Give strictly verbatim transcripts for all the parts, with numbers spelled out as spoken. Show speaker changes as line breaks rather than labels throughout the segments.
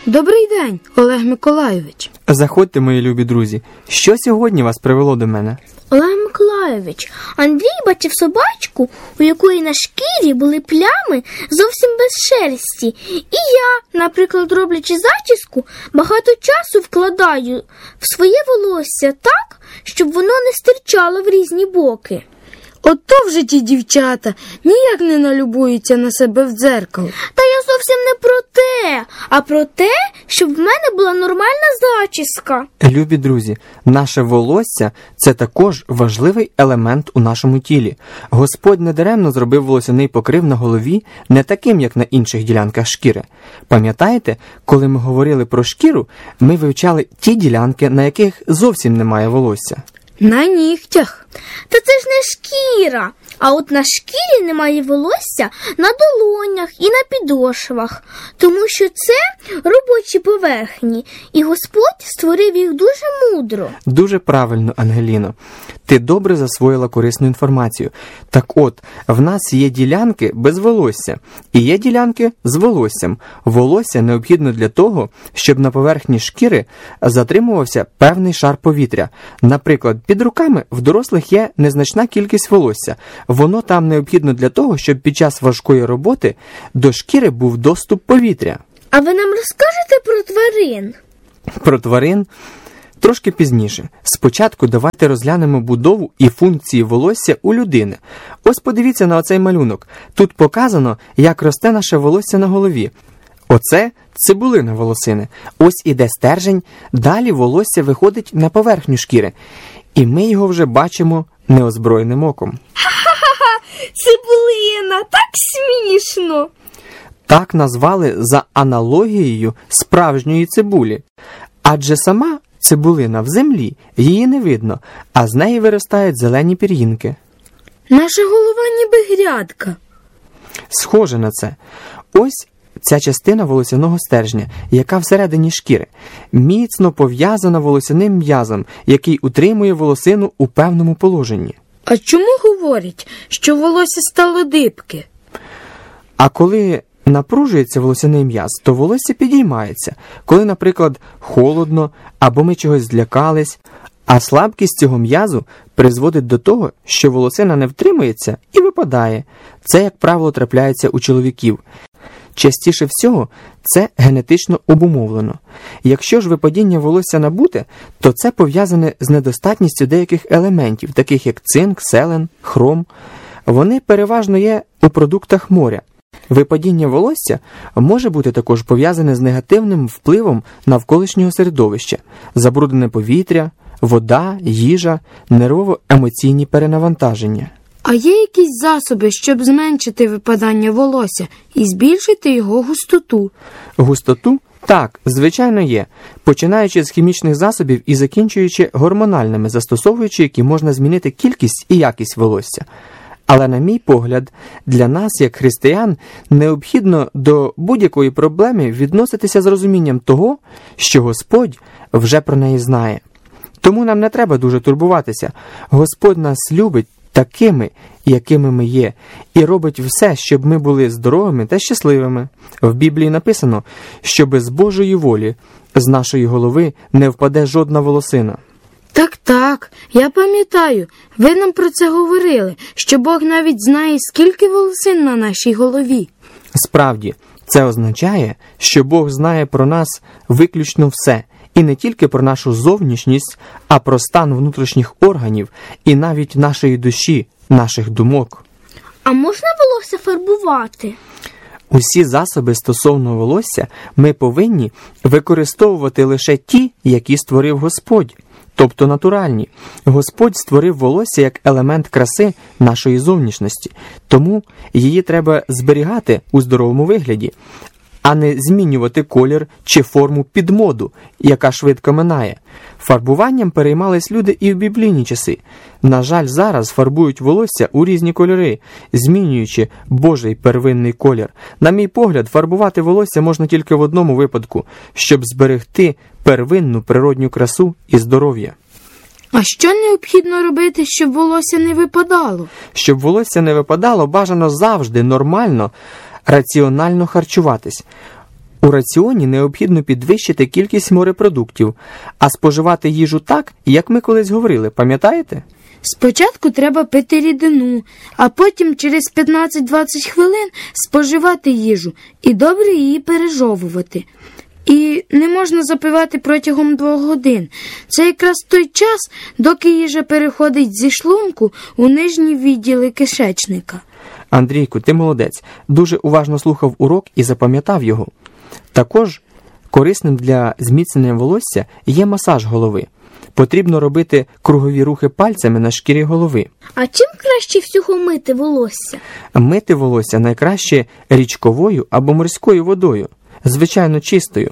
Добрий день, Олег Миколайович.
Заходьте, мої любі друзі. Що сьогодні вас привело до мене?
Олег Миколайович, Андрій бачив собачку, у якої на шкірі були плями зовсім без шерсті. І я, наприклад, роблячи зачіску, багато часу вкладаю в своє волосся так, щоб воно не стирчало в різні боки.
Ото вже ті дівчата ніяк не налюбуються на себе в дзеркало.
Та я зовсім не про те, а про те, щоб в мене була нормальна зачіска.
Любі друзі, наше волосся – це також важливий елемент у нашому тілі. Господь недаремно зробив волосяний покрив на голові не таким, як на інших ділянках шкіри. Пам'ятаєте, коли ми говорили про шкіру, ми вивчали ті ділянки, на яких зовсім немає волосся.
На нігтях.
Та це ж не шкіра. А от на шкірі немає волосся на долонях і на підошвах, тому що це робочі поверхні, і Господь створив їх дуже мудро.
Дуже правильно, Ангеліно. Ти добре засвоїла корисну інформацію. Так от, в нас є ділянки без волосся, і є ділянки з волоссям. Волосся необхідно для того, щоб на поверхні шкіри затримувався певний шар повітря. Наприклад, під руками в дорослих є незначна кількість волосся. Воно там необхідно для того, щоб під час важкої роботи до шкіри був доступ повітря.
А ви нам розкажете про тварин?
Про тварин трошки пізніше. Спочатку давайте розглянемо будову і функції волосся у людини. Ось подивіться на оцей малюнок. Тут показано, як росте наше волосся на голові. Оце цибулина волосини. Ось іде стержень, далі волосся виходить на поверхню шкіри. І ми його вже бачимо неозброєним оком.
Ха-ха-ха! Цибулина! Так смішно!
Так назвали за аналогією справжньої цибулі. Адже сама цибулина в землі, її не видно, а з неї виростають зелені пір'їнки.
Наша голова ніби грядка.
Схоже на це. Ось ця частина волосяного стержня, яка всередині шкіри, міцно пов'язана волосяним м'язом, який утримує волосину у певному положенні.
А чому говорять, що волосся стало дибке?
А коли напружується волосяний м'яз, то волосся підіймається. Коли, наприклад, холодно, або ми чогось злякались, а слабкість цього м'язу призводить до того, що волосина не втримується і випадає. Це, як правило, трапляється у чоловіків. Частіше всього це генетично обумовлено. Якщо ж випадіння волосся набуте, то це пов'язане з недостатністю деяких елементів, таких як цинк, селен, хром. Вони переважно є у продуктах моря. Випадіння волосся може бути також пов'язане з негативним впливом навколишнього середовища, забруднене повітря, вода, їжа, нервово-емоційні перенавантаження.
А є якісь засоби, щоб зменшити випадання волосся і збільшити його густоту?
Густоту? Так, звичайно є. Починаючи з хімічних засобів і закінчуючи гормональними, застосовуючи які можна змінити кількість і якість волосся. Але, на мій погляд, для нас, як християн, необхідно до будь-якої проблеми відноситися з розумінням того, що Господь вже про неї знає. Тому нам не треба дуже турбуватися. Господь нас любить такими, якими ми є, і робить все, щоб ми були здоровими та щасливими. В Біблії написано, що без Божої волі з нашої голови не впаде жодна волосина.
Так-так, я пам'ятаю, ви нам про це говорили, що Бог навіть знає, скільки волосин на нашій голові.
Справді, це означає, що Бог знає про нас виключно все, і не тільки про нашу зовнішність, а про стан внутрішніх органів і навіть нашої душі, наших думок.
А можна волосся фарбувати?
Усі засоби стосовно волосся ми повинні використовувати лише ті, які створив Господь, тобто натуральні. Господь створив волосся як елемент краси нашої зовнішності, тому її треба зберігати у здоровому вигляді, а не змінювати колір чи форму під моду, яка швидко минає. Фарбуванням переймались люди і в біблійні часи. На жаль, зараз фарбують волосся у різні кольори, змінюючи Божий первинний колір. На мій погляд, фарбувати волосся можна тільки в одному випадку, щоб зберегти первинну природню красу і здоров'я.
А що необхідно робити, щоб волосся не випадало?
Щоб волосся не випадало, бажано завжди нормально, раціонально харчуватись. У раціоні необхідно підвищити кількість морепродуктів, а споживати їжу так, як ми колись говорили, пам'ятаєте?
Спочатку треба пити рідину, а потім через п'ятнадцять-двадцять хвилин споживати їжу і добре її пережовувати. І не можна запивати протягом двох годин. Це якраз той час, доки їжа переходить зі шлунку у нижні відділи кишечника.
Андрійку, ти молодець. Дуже уважно слухав урок і запам'ятав його. Також корисним для зміцнення волосся є масаж голови. Потрібно робити кругові рухи пальцями на шкірі голови.
А чим краще всього мити волосся?
Мити волосся найкраще річковою або морською водою, звичайно чистою.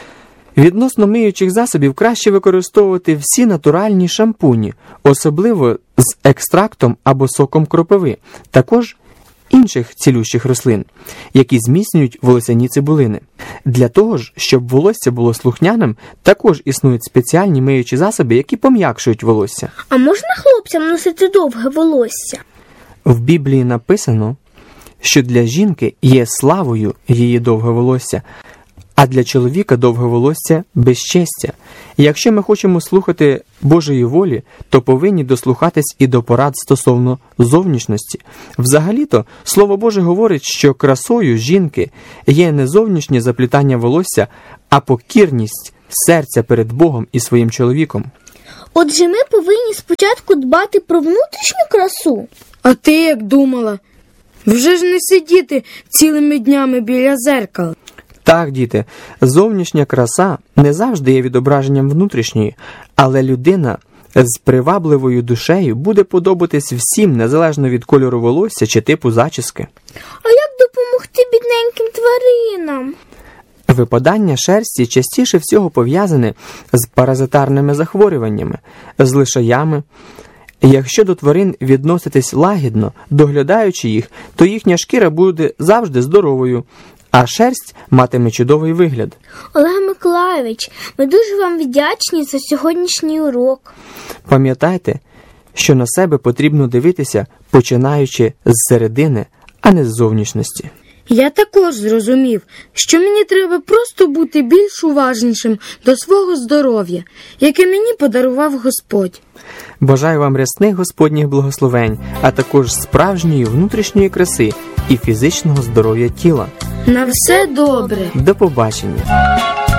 Відносно миючих засобів краще використовувати всі натуральні шампуні, особливо з екстрактом або соком кропиви, також інших цілющих рослин, які зміцнюють волосяні цибулини. Для того ж, щоб волосся було слухняним, також існують спеціальні миючі засоби, які пом'якшують волосся.
А можна хлопцям носити довге волосся?
В Біблії написано, що для жінки є славою її довге волосся, а для чоловіка довге волосся – безчестя. І якщо ми хочемо слухати Божої волі, то повинні дослухатись і до порад стосовно зовнішності. Взагалі-то, Слово Боже говорить, що красою жінки є не зовнішнє заплітання волосся, а покірність серця перед Богом і своїм чоловіком.
Отже, ми повинні спочатку дбати про внутрішню красу.
А ти як думала? Вже ж не сидіти цілими днями біля зеркала.
Так, діти, зовнішня краса не завжди є відображенням внутрішньої, але людина з привабливою душею буде подобатись всім, незалежно від кольору волосся чи типу зачіски.
А як допомогти бідненьким тваринам?
Випадання шерсті частіше всього пов'язане з паразитарними захворюваннями, з лишаями. Якщо до тварин відноситись лагідно, доглядаючи їх, то їхня шкіра буде завжди здоровою, а шерсть матиме чудовий вигляд.
Олег Миколайович, ми дуже вам вдячні за сьогоднішній урок.
Пам'ятайте, що на себе потрібно дивитися, починаючи з середини, а не з зовнішності.
Я також зрозумів, що мені треба просто бути більш уважнішим до свого здоров'я, яке мені подарував Господь.
Бажаю вам рясних Господніх благословень, а також справжньої внутрішньої краси і фізичного здоров'я тіла.
На все добре!
До побачення!